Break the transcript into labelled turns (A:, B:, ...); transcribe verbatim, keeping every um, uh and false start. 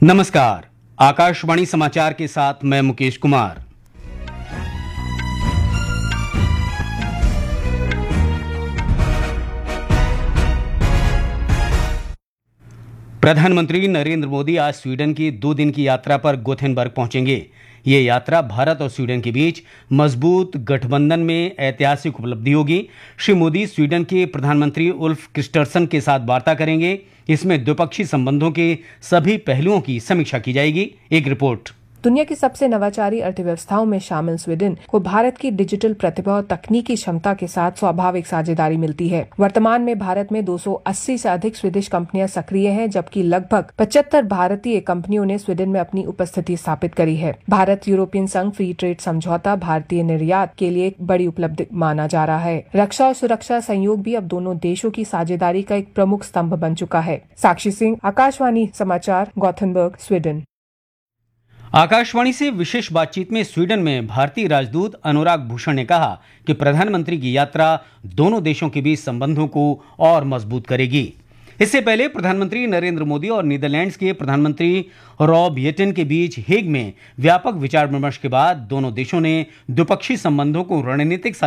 A: नमस्कार, आकाशवाणी समाचार के साथ मैं मुकेश कुमार। प्रधानमंत्री नरेंद्र मोदी आज स्वीडन की दो दिन की यात्रा पर गोथेनबर्ग पहुंचेंगे। ये यात्रा भारत और स्वीडन के बीच मजबूत गठबंधन में ऐतिहासिक उपलब्धि होगी। श्री मोदी स्वीडन के प्रधानमंत्री उल्फ क्रिस्टर्सन के साथ वार्ता करेंगे। इसमें द्विपक्षीय संबंधों के सभी पहलुओं की समीक्षा की जाएगी। एक रिपोर्ट।
B: दुनिया की सबसे नवाचारी अर्थव्यवस्थाओं में शामिल स्वीडन को भारत की डिजिटल प्रतिभा और तकनीकी क्षमता के साथ स्वाभाविक साझेदारी मिलती है। वर्तमान में भारत में दो सौ अस्सी से अधिक स्वीडिश कंपनियां सक्रिय हैं, जबकि लगभग पचहत्तर भारतीय कंपनियों ने स्वीडन में अपनी उपस्थिति स्थापित करी है। भारत यूरोपियन संघ फ्री ट्रेड समझौता भारतीय निर्यात के लिए एक बड़ी उपलब्धि माना जा रहा है। रक्षा और सुरक्षा सहयोग भी अब दोनों देशों की साझेदारी का एक प्रमुख स्तंभ बन चुका है। साक्षी सिंह, आकाशवाणी समाचार, गोथेनबर्ग, स्वीडन।
A: आकाशवाणी से विशेष बातचीत में स्वीडन में भारतीय राजदूत अनुराग भूषण ने कहा कि प्रधानमंत्री की यात्रा दोनों देशों के बीच संबंधों को और मजबूत करेगी। इससे पहले प्रधानमंत्री नरेंद्र मोदी और नीदरलैंड्स के प्रधानमंत्री रॉब येटन के बीच हेग में व्यापक विचार विमर्श के बाद दोनों देशों ने द्विपक्षीय संबंधों को रणनीतिक